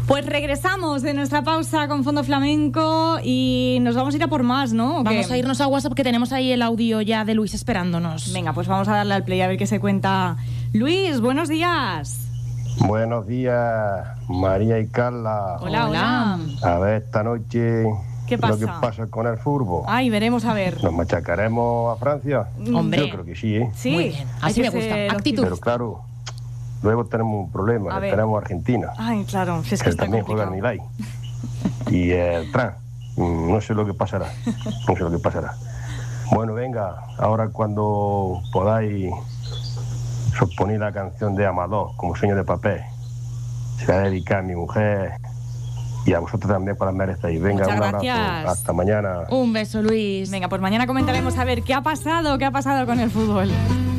Pues regresamos de nuestra pausa con Fondo Flamenco y nos vamos a ir a por más, ¿no? Vamos a irnos a WhatsApp, que tenemos ahí el audio ya de Luis esperándonos. Venga, pues vamos a darle al play a ver qué se cuenta. Luis, buenos días. Buenos días, María y Carla. Hola. A ver esta noche ¿Qué pasa? lo que pasa con el fútbol. Ay, veremos a ver. ¿Nos machacaremos a Francia? Hombre. Yo creo que sí, ¿eh? Sí, Muy bien, hay así que me gusta. ser Actitud. Pero claro, luego tenemos un problema, A ver. tenemos a Argentina, Ay, claro, si es que que está también juega el complicado. Milay. Y el Tran, no sé lo que pasará, no sé lo que pasará. Bueno, venga, ahora cuando podáis, os ponéis la canción de Amador, como Sueño de Papel. Se la dedica a mi mujer y a vosotros también para merecéis. Venga, Muchas un abrazo. gracias. Hasta mañana. Un beso, Luis. Venga, pues mañana comentaremos a ver qué ha pasado con el fútbol.